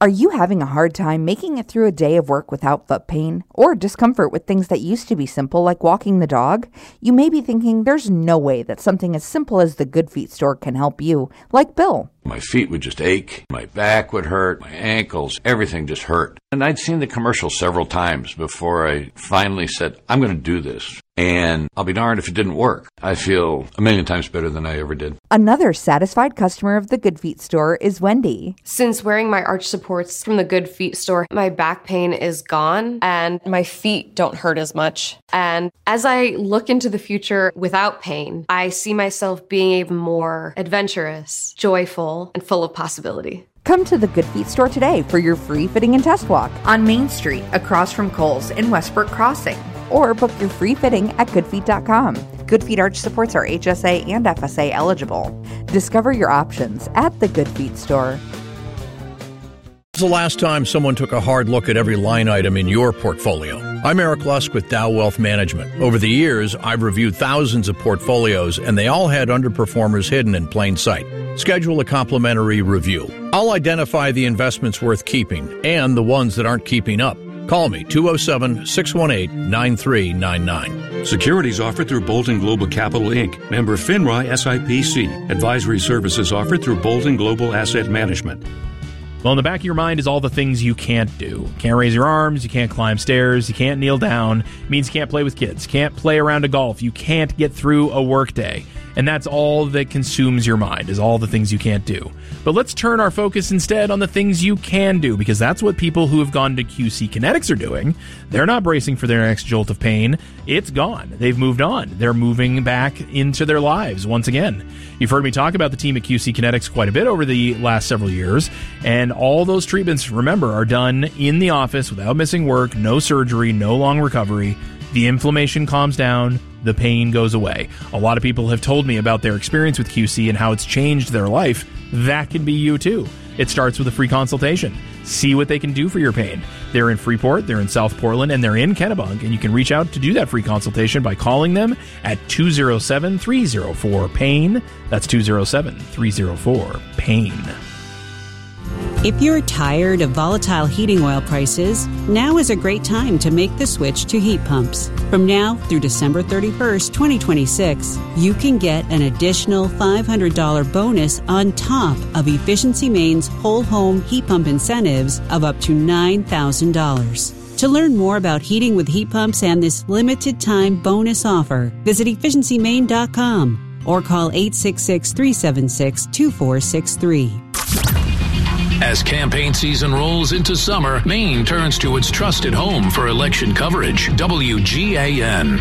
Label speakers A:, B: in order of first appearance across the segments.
A: Are you having a hard time making it through a day of work without foot pain or discomfort with things that used to be simple like walking the dog? You may be thinking there's no way that something as simple as the Good Feet store can help you, like Bill.
B: My feet would just ache, my back would hurt, my ankles, everything just hurt. And I'd seen the commercial several times before I finally said, I'm going to do this. And I'll be darned if it didn't work. I feel a million times better than I ever did.
A: Another satisfied customer of the Good Feet store is Wendy.
C: Since wearing my arch supports from the Good Feet store, my back pain is gone and my feet don't hurt as much. And as I look into the future without pain, I see myself being even more adventurous, joyful, and full of possibility.
A: Come to the Good Feet store today for your free fitting and test walk on Main Street across from Kohl's in Westbrook Crossing. Or book your free fitting at goodfeet.com. Good Feet arch supports are HSA and FSA eligible. Discover your options at the Good Feet store.
D: When's the last time someone took a hard look at every line item in your portfolio? I'm Eric Lusk with Dow Wealth Management. Over the years, I've reviewed thousands of portfolios, and they all had underperformers hidden in plain sight. Schedule a complimentary review. I'll identify the investments worth keeping and the ones that aren't keeping up. Call me, 207-618-9399.
E: Securities offered through Bolton Global Capital, Inc., member FINRA SIPC. Advisory services offered through Bolton Global Asset Management.
F: Well, in the back of your mind is all the things you can't do. Can't raise your arms, you can't climb stairs, you can't kneel down. It means you can't play with kids, can't play around a golf, you can't get through a work day. And that's all that consumes your mind, is all the things you can't do. But let's turn our focus instead on the things you can do, because that's what people who have gone to QC Kinetics are doing. They're not bracing for their next jolt of pain. It's gone. They've moved on. They're moving back into their lives once again. You've heard me talk about the team at QC Kinetics quite a bit over the last several years, and all those treatments, remember, are done in the office without missing work, no surgery, no long recovery. The inflammation calms down, the pain goes away. A lot of people have told me about their experience with QC and how it's changed their life. That can be you too. It starts with a free consultation. See what they can do for your pain. They're in Freeport, they're in South Portland, and they're in Kennebunk, and you can reach out to do that free consultation by calling them at 207-304-PAIN. That's 207-304-PAIN.
G: If you're tired of volatile heating oil prices, now is a great time to make the switch to heat pumps. From now through December 31st, 2026, you can get an additional $500 bonus on top of Efficiency Maine's whole home heat pump incentives of up to $9,000. To learn more about heating with heat pumps and this limited time bonus offer, visit efficiencymaine.com or call 866-376-2463.
H: As campaign season rolls into summer, Maine turns to its trusted home for election coverage, WGAN.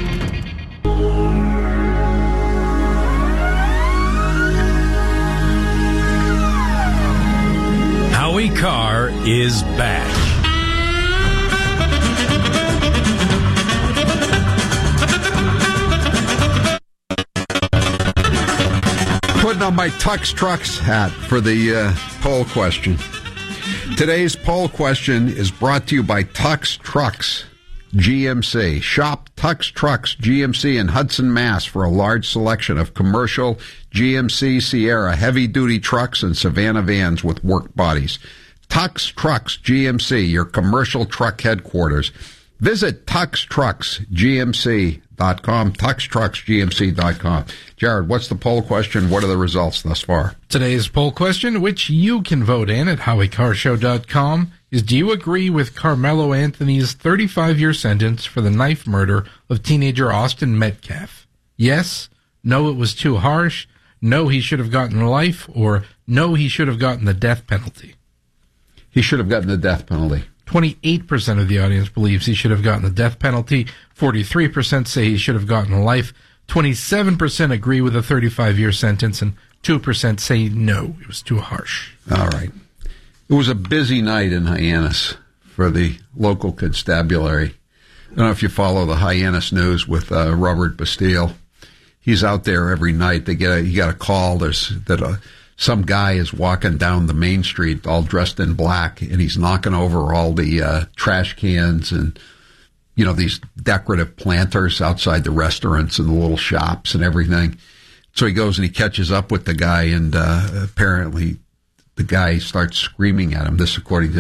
I: Howie Carr is back.
J: Putting on my Tux Trucks hat for the poll question. Today's poll question is brought to you by Tux Trucks GMC. Shop Tux Trucks GMC in Hudson, Mass. for a large selection of commercial GMC Sierra heavy-duty trucks and Savannah vans with work bodies. Tux Trucks GMC, your commercial truck headquarters. Visit TuxTrucksGMC.com, TuxTrucksGMC.com. Jared, what's the poll question? What are the results thus far?
K: Today's poll question, which you can vote in at HowieCarrShow.com, is: do you agree with Carmelo Anthony's 35-year sentence for the knife murder of teenager Austin Metcalf? Yes, no, it was too harsh, no, he should have gotten life, or no, he should have gotten the death penalty?
J: He should have gotten the death penalty.
K: 28% of the audience believes he should have gotten the death penalty. 43% say he should have gotten life. 27% agree with a 35-year sentence, and 2% say no, it was too harsh.
J: All right. It was a busy night in Hyannis for the local constabulary. I don't know if you follow the Hyannis news with Robert Bastille. He's out there every night. He got a call some guy is walking down the main street all dressed in black, and he's knocking over all the trash cans and, these decorative planters outside the restaurants and the little shops and everything. So he goes and he catches up with the guy, and apparently the guy starts screaming at him. This according to